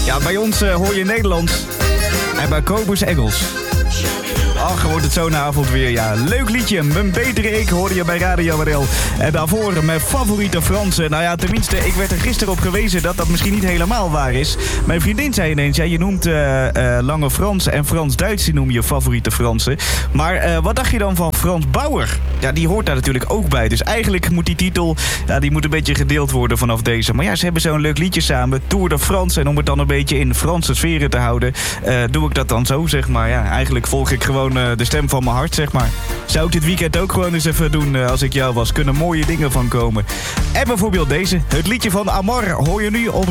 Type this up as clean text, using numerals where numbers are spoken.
Ja, bij ons hoor je Nederlands en bij Kobus Engels. Ach, wordt het zo'n avond weer, ja. Leuk liedje, Mijn Betere Ik hoorde je bij Radio RL. En daarvoor mijn favoriete Franse. Nou ja, tenminste, ik werd er gisteren op gewezen dat dat misschien niet helemaal waar is. Mijn vriendin zei ineens, ja, je noemt Lange Frans en Frans-Duits, die noem je favoriete Fransen. Maar wat dacht je dan van Frans Bauer? Ja, die hoort daar natuurlijk ook bij. Dus eigenlijk moet die titel, ja, die moet een beetje gedeeld worden vanaf deze. Maar ja, ze hebben zo'n leuk liedje samen, Tour de France. En om het dan een beetje in Franse sferen te houden, doe ik dat dan zo, zeg maar. Ja, eigenlijk volg ik gewoon de stem van mijn hart, zeg maar. Zou ik dit weekend ook gewoon eens even doen als ik jou was. Kunnen mooie dingen van komen. En bijvoorbeeld deze. Het liedje van Amar hoor je nu op